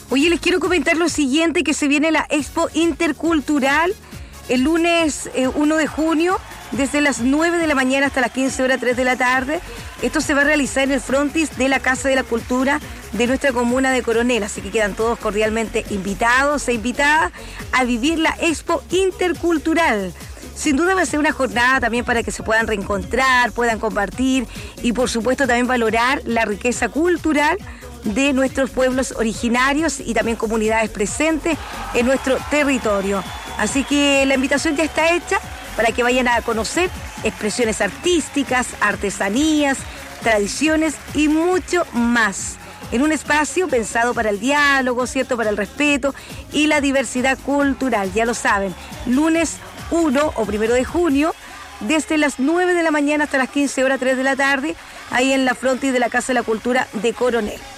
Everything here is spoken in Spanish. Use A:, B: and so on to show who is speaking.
A: Oye, les quiero comentar lo siguiente, que se viene la Expo Intercultural el lunes 1 de junio, desde las 9 de la mañana hasta las 15 horas 3 de la tarde. Esto se va a realizar en el frontis de la Casa de la Cultura de nuestra comuna de Coronel, así que quedan todos cordialmente invitados e invitadas a vivir la Expo Intercultural. Sin duda va a ser una jornada también para que se puedan reencontrar, puedan compartir y por supuesto también valorar la riqueza cultural de nuestros pueblos originarios y también comunidades presentes en nuestro territorio. Así que la invitación ya está hecha para que vayan a conocer expresiones artísticas, artesanías, tradiciones y mucho más. En un espacio pensado para el diálogo, ¿cierto? Para el respeto y la diversidad cultural. Ya lo saben, lunes 1 o 1 de junio, desde las 9 de la mañana hasta las 15 horas 3 de la tarde, ahí en la frontis de la Casa de la Cultura de Coronel.